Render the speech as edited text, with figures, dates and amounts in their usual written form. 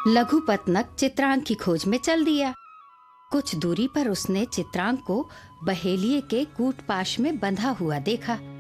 लघुपतनक चित्रांग की खोज में चल दिया। कुछ दूरी पर उसने चित्रांग को बहेलिये के कूटपाश में बंधा हुआ देखा।